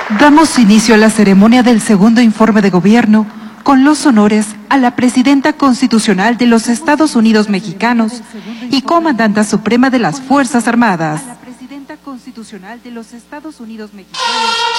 Damos inicio a la ceremonia del segundo informe de gobierno con los honores a la Presidenta Constitucional de los Estados Unidos Mexicanos y Comandanta Suprema de las Fuerzas Armadas.